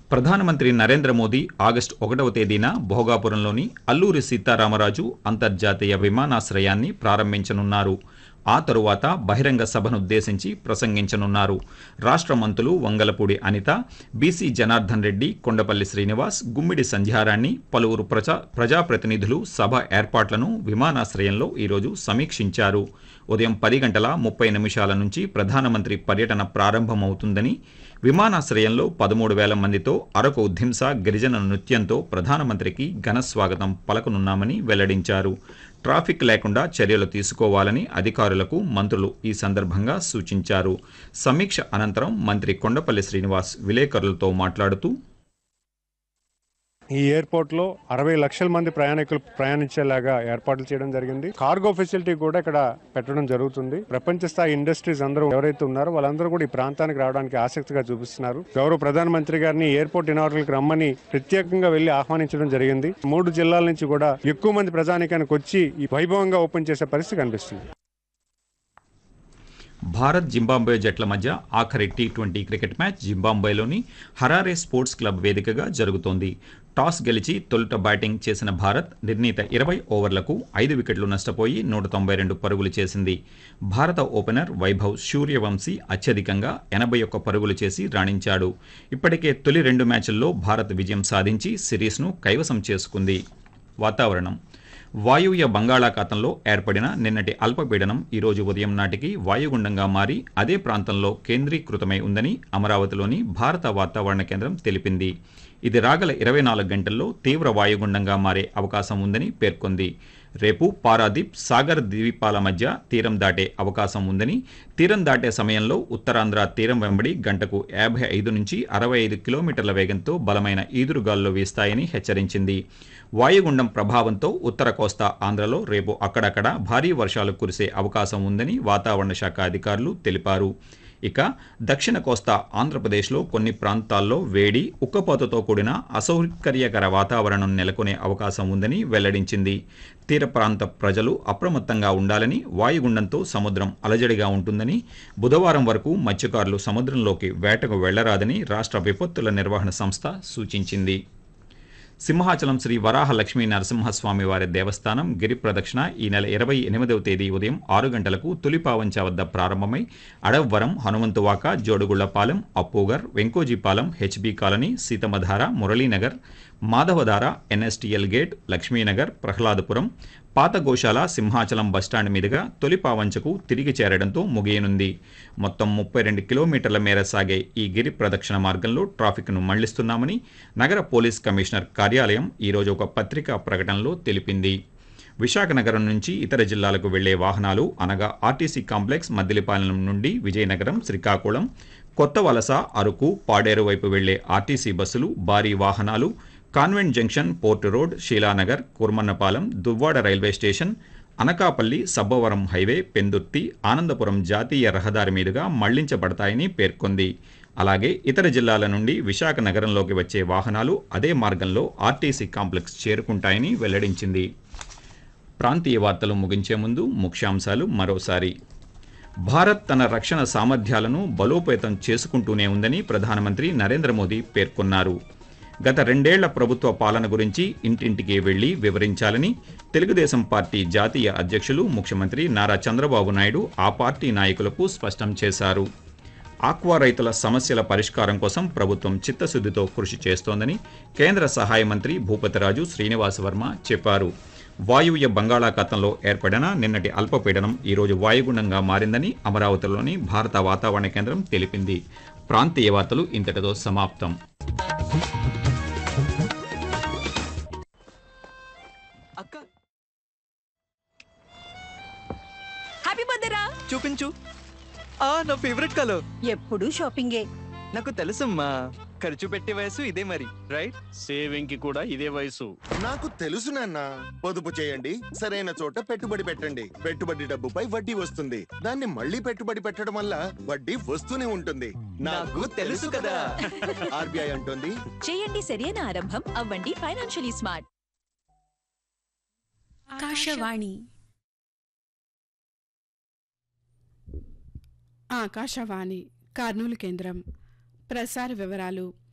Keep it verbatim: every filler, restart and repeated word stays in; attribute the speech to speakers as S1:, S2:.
S1: ప్రధానమంత్రి నరేంద్ర మోదీ ఆగస్టు ఒకటవ తేదీన భోగాపురంలోని అల్లూరి సీతారామరాజు అంతర్జాతీయ విమానాశ్రయాన్ని ప్రారంభించనున్నారు. ఆ తరువాత బహిరంగ సభనుద్దేశించి ప్రసంగించనున్నారు. రాష్ట్ర మంత్రులు వంగలపూడి అనిత, బీసీ జనార్దన్ రెడ్డి, కొండపల్లి శ్రీనివాస్, గుమ్మిడి సంధ్యారాణి, పలువురు ప్రజా ప్రజాప్రతినిధులు సభ ఏర్పాట్లను విమానాశ్రయంలో ఈరోజు సమీక్షించారు. ఉదయం పది గంటల ముప్పై నిమిషాల నుంచి ప్రధానమంత్రి పర్యటన ప్రారంభమవుతుందని, విమానాశ్రయంలో పదమూడు వేల మందితో అరకు ధింస గిరిజన నృత్యంతో ప్రధానమంత్రికి ఘన స్వాగతం పలకనున్నామని వెల్లడించారు. ట్రాఫిక్ లేకుండా చర్యలు తీసుకోవాలని అధికారులకు మంత్రులు ఈ సందర్భంగా సూచించారు. సమీక్ష అనంతరం మంత్రి కొండపల్లి శ్రీనివాస్ విలేకరులతో మాట్లాడుతూ,
S2: ఈ ఎయిర్పోర్ట్ లో అరవై లక్షల మంది ప్రయాణికులు ప్రయాణించేలాగా ఏర్పాట్లు చేయడం జరిగింది. కార్గో ఫెసిలిటీ కూడా ఇక్కడ పెట్టడం జరుగుతుంది. ప్రపంచ స్థాయి ఇండస్ట్రీస్ అందరూ ఎవరైతే ఉన్నారో వాళ్ళందరూ కూడా ఈ ప్రాంతానికి రావడానికి ఆసక్తిగా చూపిస్తున్నారు. గౌరవ ప్రధానమంత్రి గారిని ఎయిర్పోర్ట్ ఇనాగరేషన్ కి రమ్మని ప్రత్యేకంగా వెళ్లి ఆహ్వానించడం జరిగింది. మూడు జిల్లాల నుంచి కూడా ఎక్కువ మంది ప్రజానికానికి వచ్చి ఈ వైభవంగా ఓపెన్ చేసే పరిస్థితి కనిపిస్తుంది.
S1: భారత్ జింబాబ్వే జట్ల మధ్య ఆఖరి T twenty cricket match జింబాబ్వేలోని Harare sports club వేదికగా జరుగుతోంది. టాస్ గెలిచి తొలుత బ్యాటింగ్ చేసిన భారత్ నిర్ణీత ఇరవై ఓవర్లకు ఐదు వికెట్లు నష్టపోయి నూట తొంభై రెండు పరుగులు చేసింది. భారత ఓపెనర్ వైభవ్ సూర్యవంశీ అత్యధికంగా ఎనభై ఒక్క పరుగులు చేసి రాణించాడు. ఇప్పటికే తొలి రెండు మ్యాచ్ల్లో భారత్ విజయం సాధించి సిరీస్ను కైవసం చేసుకుంది. వాతావరణం. వాయువ్య బంగాళాఖాతంలో ఏర్పడిన నిన్నటి అల్పపీడనం ఈరోజు ఉదయం నాటికి వాయుగుండంగా మారి అదే ప్రాంతంలో కేంద్రీకృతమై ఉందని అమరావతిలోని భారత వాతావరణ కేంద్రం తెలిపింది. ఇది రాగల ఇరవై నాలుగు గంటల్లో తీవ్ర వాయుగుండంగా మారే అవకాశం ఉందని పేర్కొంది. రేపు పారాదీప్, సాగర్ ద్వీపాల మధ్య తీరం దాటే అవకాశం ఉందని, తీరం దాటే సమయంలో ఉత్తరాంధ్ర తీరం వెంబడి గంటకు యాభై ఐదు నుంచి అరవై ఐదు కిలోమీటర్ల వేగంతో బలమైన ఈదురుగాలులు వీస్తాయని హెచ్చరించింది. వాయుగుండం ప్రభావంతో ఉత్తర కోస్తా ఆంధ్రలో రేపు అక్కడక్కడ భారీ వర్షాలు కురిసే అవకాశం ఉందని వాతావరణ శాఖ అధికారులు తెలిపారు. ఇక దక్షిణ కోస్తా ఆంధ్రప్రదేశ్లో కొన్ని ప్రాంతాల్లో వేడి, ఉక్కపోతతో కూడిన అసౌకర్యకర వాతావరణం నెలకొనే అవకాశం ఉందని వెల్లడించింది. తీర ప్రాంత ప్రజలు అప్రమత్తంగా ఉండాలని, వాయుగుండంతో సముద్రం అలజడిగా ఉంటుందని, బుధవారం వరకు మత్స్యకారులు సముద్రంలోకి వేటకు వెళ్లరాదని రాష్ట్ర విపత్తుల నిర్వహణ సంస్థ సూచించింది. సింహాచలం శ్రీ వరాహ లక్ష్మీ నరసింహస్వామి వారి దేవస్థానం గిరి ప్రదక్షిణ ఈ నెల ఇరవై ఎనిమిదవ తేదీ ఉదయం ఆరు గంటలకు తులిపావంచ వద్ద ప్రారంభమై Adavivaram, Hanumanthuvaka, Jodugullapalem, Appughar, Venkojipalem, HB colony, సీతమధార, Muralinagar, Madhavadhara, NSTL gate, Lakshmi Nagar, Prahladapuram, పాత గోశాల, సింహాచలం బస్టాండ్ మీదుగా తొలిపావంచకు తిరిగి చేరడంతో ముగియనుంది. మొత్తం ముప్పై రెండు కిలోమీటర్ల మేర సాగే ఈ గిరి ప్రదక్షిణ మార్గంలో ట్రాఫిక్ను మళ్లిస్తున్నామని నగర పోలీస్ కమిషనర్ కార్యాలయం ఈరోజు ఒక పత్రికా ప్రకటనలో తెలిపింది. విశాఖ నగరం నుంచి ఇతర జిల్లాలకు వెళ్లే వాహనాలు అనగా ఆర్టీసీ కాంప్లెక్స్, మద్దిలిపాలెం నుండి విజయనగరం, శ్రీకాకుళం, కొత్త వలస, అరకు, పాడేరు వైపు వెళ్లే ఆర్టీసీ బస్సులు, భారీ వాహనాలు convent junction, port road, Sheela Nagar, Kurmannapalem, Duvvada railway station, Anakapalli, Sabbavaram highway, Pendurthi, Anandapuram జాతీయ రహదారి మీదుగా మళ్లించబడతాయని పేర్కొంది. అలాగే ఇతర జిల్లాల నుండి విశాఖ నగరంలోకి వచ్చే వాహనాలు అదే మార్గంలో ఆర్టీసీ కాంప్లెక్స్ చేరుకుంటాయని వెల్లడించింది. ప్రాంతీయ వార్తలు ముగించే ముందు ముఖ్యాంశాలు మరోసారి. భారత్ తన రక్షణ సామర్థ్యాలను బలోపేతం చేసుకుంటూనే ఉందని ప్రధానమంత్రి నరేంద్ర మోదీ పేర్కొన్నారు. గత రెండేళ్ల ప్రభుత్వ పాలన గురించి ఇంటింటికి వెళ్లి వివరించాలని తెలుగుదేశం పార్టీ జాతీయ అధ్యక్షులు ముఖ్యమంత్రి నారా చంద్రబాబు నాయుడు ఆ పార్టీ నాయకులకు స్పష్టం చేశారు. ఆక్వా రైతుల సమస్యల పరిష్కారం కోసం ప్రభుత్వం చిత్తశుద్ధితో కృషి చేస్తోందని కేంద్ర సహాయ మంత్రి భూపతిరాజు శ్రీనివాస వర్మ చెప్పారు. వాయువ్య బంగాళాఖాతంలో ఏర్పడిన నిన్నటి అల్పపీడనం ఈరోజు వాయుగుండంగా మారిందని అమరావతిలోని భారత వాతావరణ కేంద్రం తెలిపింది. ప్రాంతీయ వార్తలు ఇంతటితో సమాప్తం.
S3: హ్యాపీ బర్త్డే రా.
S4: చూపించు. ఆ నా ఫేవరెట్ కలర్.
S3: ఎప్పుడు షాపింగే.
S4: నాకు తెలుసమ్మా, ఖర్చు పెట్టే వయసు ఇదే మరి, రైట్?
S5: సేవింగ్ కి కూడా ఇదే వయసు.
S6: నాకు తెలుసు నాన్న. పొదుపు చేయండి, సరైన చోట పెట్టుబడి పెట్టండి. పెట్టుబడి డబ్బుపై వడ్డీ వస్తుంది. దాన్ని మళ్ళీ పెట్టుబడి పెట్టడం వల్ల వడ్డీ వస్తూనే ఉంటుంది.
S4: నాకు తెలుసు కదా.
S6: ఆర్బీఐ అంటుంది,
S3: చేయండి సరైన ఆరంభం, అవ్వండి ఫైనాన్షియలీ స్మార్ట్.
S7: ఆకాశవాణి ఆకాశవాణి కర్నూలు కేంద్రం. ప్రసార వివరాలు.